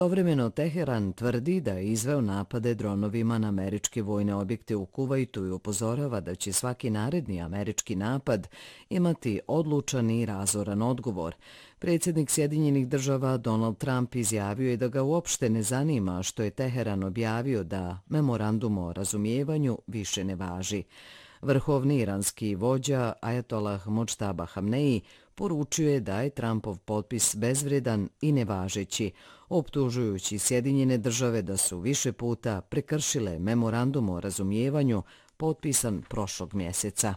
Istovremeno Teheran tvrdi da je izveo napade dronovima na američke vojne objekte u Kuvajtu i upozorava da će svaki naredni američki napad imati odlučan i razoran odgovor. Predsjednik Sjedinjenih država Donald Trump izjavio je da ga uopšte ne zanima što je Teheran objavio da memorandum o razumijevanju više ne važi. Vrhovni iranski vođa Ajatolah Modžtaba Hamneji poručio je da je Trumpov potpis bezvredan i nevažeći, optužujući Sjedinjene države da su više puta prekršile memorandum o razumijevanju potpisan prošlog mjeseca.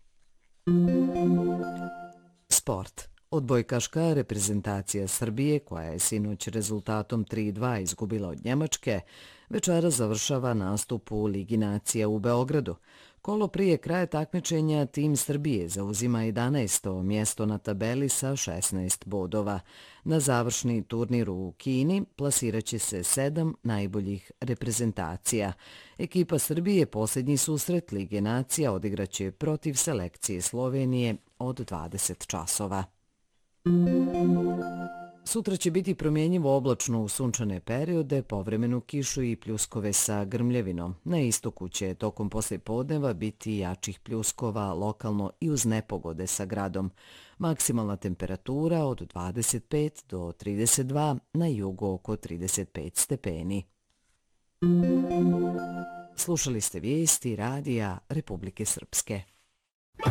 Sport. Odbojkaška reprezentacija Srbije, koja je sinoć rezultatom 3:2 izgubila od Njemačke, večera završava nastup u Ligi nacija u Beogradu. Kolo prije kraja takmičenja tim Srbije zauzima 11. mjesto na tabeli sa 16 bodova. Na završni turnir u Kini plasiraće se 7 najboljih reprezentacija. Ekipa Srbije posljednji susret Lige nacija odigraće protiv selekcije Slovenije od 20 časova. Sutra će biti promjenjivo oblačno u sunčane periode, povremenu kišu i pljuskove sa grmljevinom. Na istoku će tokom poslijepodneva biti jačih pljuskova lokalno i uz nepogode sa gradom. Maksimalna temperatura od 25 do 32, na jugu oko 35 stepeni. Slušali ste vijesti Radija Republike Srpske.